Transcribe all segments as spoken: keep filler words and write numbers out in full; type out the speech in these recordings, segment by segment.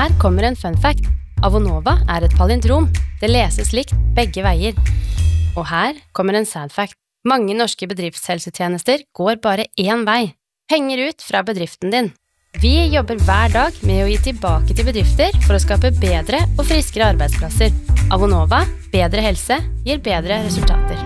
Her kommer en fun fact. Avonova er et palindrom. Det leses likt begge veier. Og her kommer en sad fact. Mange norske bedriftshelsetjenester går bare én vei. Henger ut fra bedriften din. Vi jobber hver dag med å gi tilbake til bedrifter for å skape bedre og friskere arbeidsplasser. Avonova, bedre helse, gir bedre resultater.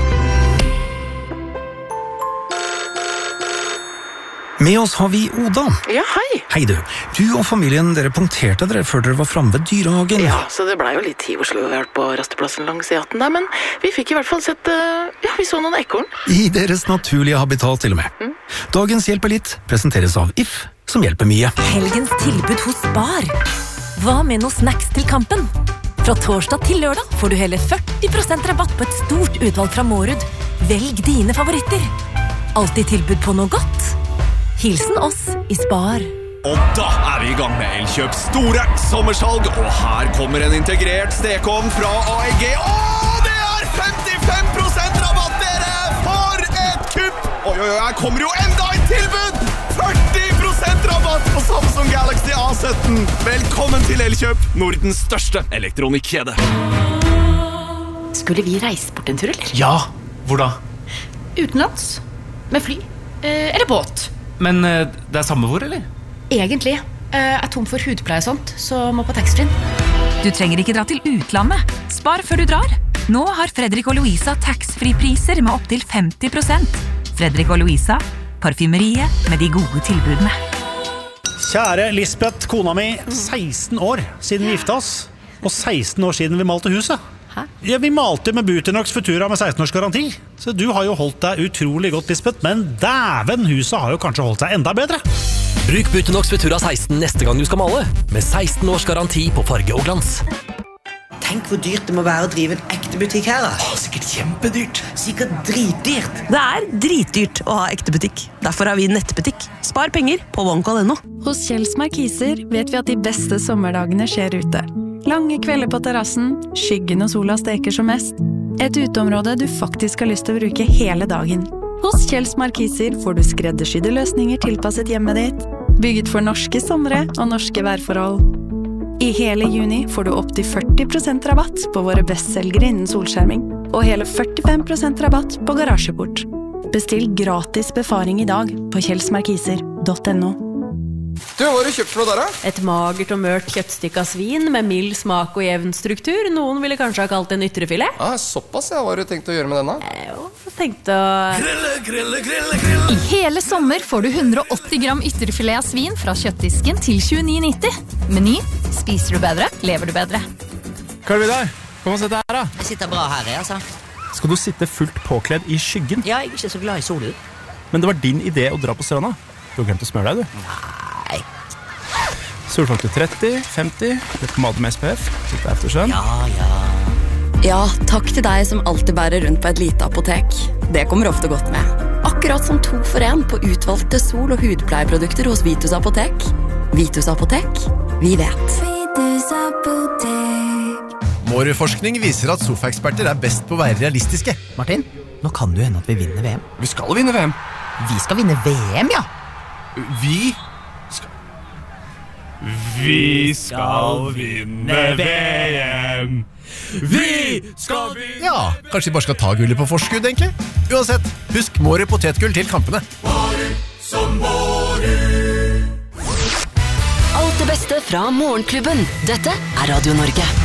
Med oss har vi Oda. Ja, hei. Hei du. Du og familien, dere punkterte dere før dere var fremme ved dyrehagen. Ja, så det ble jo litt tid i Oslo å være på rasteplassen langs E atten der, men vi fikk i hvert fall sett, uh, ja, vi så noen ekorn. I deres naturlige habitat til og med. Mm. Dagens Hjelper litt presenteres av If, som hjelper mye. Helgens tilbud hos Spar. Hva med noen snacks til kampen? Fra torsdag til lørdag får du hele førti prosent rabatt på et stort utvalg fra Mårud. Velg dine favoritter. Alltid tilbud på noe godt. Hilsen oss i Spar. Og da er vi i gang med Elkjøps store sommersalg, og her kommer en integrert stekeovn fra A E G. Åh, det er femtifem prosent rabatt, dere! For et kupp! Oi, oi, oi, her kommer jo enda et tilbud! førti prosent rabatt på Samsung Galaxy A sytten! Velkommen til Elkjøp, Nordens største elektronikkjede. Skulle vi reise bort en tur, eller? Ja, hvor da? Utenlands. Med fly. Eh, eller båt. Men eh, det er samme hvor, eller? Egentlig. Eh, er tom for hudpleie og sånt, så må på taxfree. Du trenger ikke dra til utlandet. Spar før du drar. Nå har Fredrik og Louisa taxfree-priser med opp til femti prosent. Fredrik og Louisa, parfymeriet med de gode tilbudene. Kjære Lisbeth, kona mi, seksten år siden vi gifte oss, og seksten år siden vi malte huset. Hæ? Ja, vi malte med Buternox Futura med seksten års garanti. Så du har jo holdt deg utrolig godt, Lisbeth, men dæven, huset har jo kanskje holdt seg enda bedre. Bruk Buternox Futura seksten neste gang du skal male, med seksten års garanti på farge og glans. Tenk hvor dyrt det må være å drive en ekte butikk her da. Åh, sikkert kjempedyrt. Sikkert dritdyrt. Det er dritdyrt å ha ekte butikk. Derfor har vi nettbutikk. Spar penger på OneCall punktum no. Hos Kjells Markiser vet vi at de beste sommerdagene skjer ute. Lange kvelder på terrassen, skyggen og sola steker som mest. Et uteområde du faktisk har lyst til å bruke hele dagen. Hos Kjells Markiser får du skreddersydde løsninger tilpasset hjemmet ditt, bygget for norske somre og norske værforhold. I hele juni får du opp til førti prosent rabatt på våre bestselgere innen solskjerming, og hele førtifem prosent rabatt på garasjeport. Bestill gratis befaring i dag på kjellsmarkiser punktum no. Du, hva har du kjøpt for noe der, da? Et magert og mørkt kjøttstykke av svin med mild smak og jevn struktur. Noen ville kanskje ha kalt det en ytrefilet. Ah, såpass, ja. Hva har du tenkt å gjøre med denne? Jeg har tenkt å... Grille, grille, grille, grille. I hele sommer får du hundre og åtti gram ytrefilet av svin fra kjøttdisken til tjueni nitti. Meny. Spiser du bedre, lever du bedre. Karl Vidar, kom og sett deg her da. Jeg sitter bra her, jeg, altså. Skal du sitte fullt påkledd i skyggen? Ja, jeg er ikke så glad i solen. Men det var din idé å dra på stranda. Du har glemt å smøre deg, du. Nei. Solfaktor tretti, femti, litt pomade med S P F, litt eftersønn. Ja, ja. Ja, takk til deg som alltid bærer rundt på et lite apotek. Det kommer ofte godt med. Akkurat som to for en på utvalgte sol- og hudpleieprodukter hos Vitus Apotek. Vitus Apotek, vi vet. Vitus Apotek. Mårud-forskning viser at sofaeksperter er best på å være realistiske. Martin, nå kan det jo hende at vi vinner V M. Vi skal vinne V M. Vi skal vinne V M, ja. Vi... Vi skal vinne V M. Vi skal vinne. Ja, kanskje vi bare skal ta gullet på forskudd, egentlig. Uansett, husk Mårud potetgull til kampene. Mårud som Mårud. Alt det beste fra Morgenklubben. Dette er Radio Norge.